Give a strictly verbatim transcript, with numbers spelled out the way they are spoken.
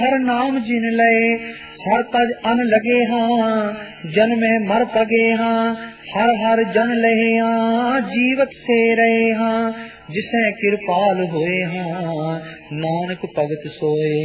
हर नाम जिन लय हर तज अन लगे हाँ, जन्मे मर पगे हाँ, हर हर जन लहे हाँ, जीवत से रहे हाँ, जिसे कृपाल होए हाँ, नानक भगत सोए।